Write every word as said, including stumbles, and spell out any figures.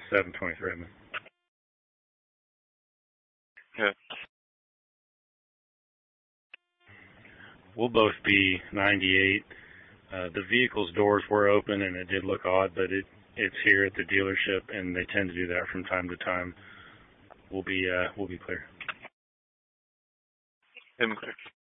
seven twenty-three. Yeah. We'll both be ninety-eight. Uh, the vehicle's doors were open, and it did look odd, but it it's here at the dealership, and they tend to do that from time to time. We'll be uh, we'll be clear. I'm clear.